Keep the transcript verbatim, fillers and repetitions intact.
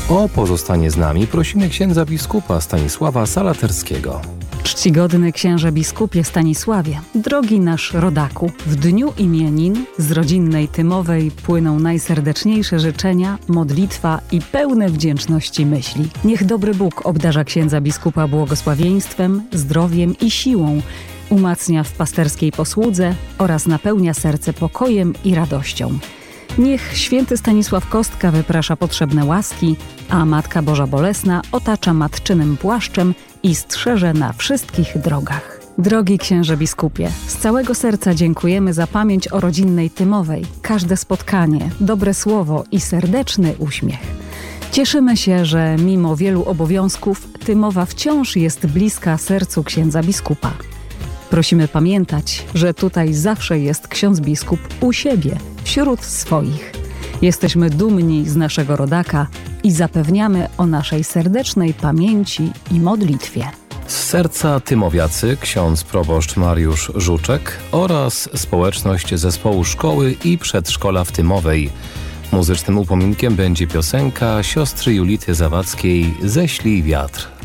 O pozostanie z nami prosimy księdza biskupa Stanisława Salaterskiego. Czcigodny księże biskupie Stanisławie, drogi nasz rodaku, w dniu imienin z rodzinnej Tymowej płyną najserdeczniejsze życzenia, modlitwa i pełne wdzięczności myśli. Niech dobry Bóg obdarza księdza biskupa błogosławieństwem, zdrowiem i siłą, umacnia w pasterskiej posłudze oraz napełnia serce pokojem i radością. Niech święty Stanisław Kostka wyprasza potrzebne łaski, a Matka Boża Bolesna otacza matczynym płaszczem i strzeże na wszystkich drogach. Drogi księże biskupie, z całego serca dziękujemy za pamięć o rodzinnej Tymowej, każde spotkanie, dobre słowo i serdeczny uśmiech. Cieszymy się, że mimo wielu obowiązków Tymowa wciąż jest bliska sercu księdza biskupa. Prosimy pamiętać, że tutaj zawsze jest ksiądz biskup u siebie, wśród swoich. Jesteśmy dumni z naszego rodaka i zapewniamy o naszej serdecznej pamięci i modlitwie. Z serca tymowiacy ksiądz proboszcz Mariusz Żuczek oraz społeczność zespołu szkoły i przedszkola w Tymowej. Muzycznym upominkiem będzie piosenka siostry Julity Zawadzkiej „Ześlij wiatr”.